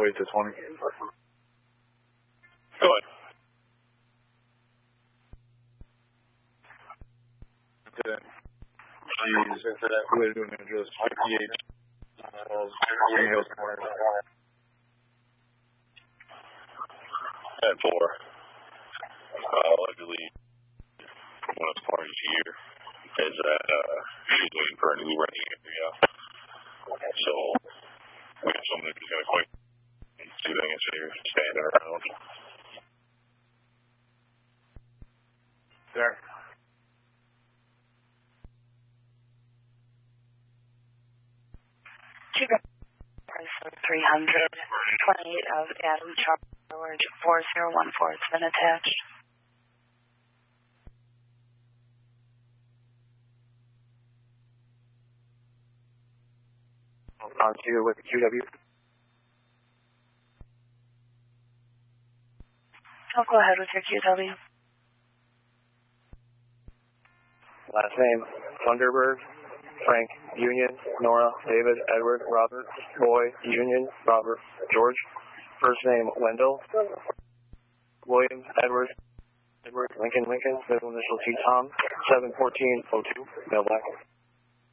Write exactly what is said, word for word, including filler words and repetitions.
eight to twenty. Go ahead. Incident. Please, incident. We're doing an address fifty-eight. Green Hills Corner. ten four. Uh, allegedly, one of the parties here is that uh, she's waiting for a new renting area. So, we have someone who's going to quit. See if they can sit here standing around. There. three hundred twenty-eight of Adam Charge four zero one four. It's been attached. On to with Q W. I'll go ahead with your Q W. Last name, Thunderbird, Frank, Union, Nora, David, Edward, Robert, Boy, Union, Robert, George. First name, Wendell, William, Edward, Edward, Lincoln, Lincoln, middle initial T, Tom, seven fourteen oh two, mail back.